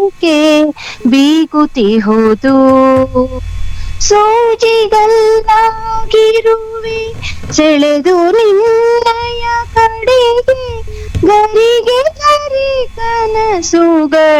ಏಕೆ ಬೀಗುತ್ತಿಹುದು ಸೂಜಿಗಲ್ಲಾಗಿರುವೆ ಸೆಳೆದು ನಿನ್ನಯ ಕಡೆಗೆ ಗರಿಗೆ ಗರಿ ಕನಸುಗಳ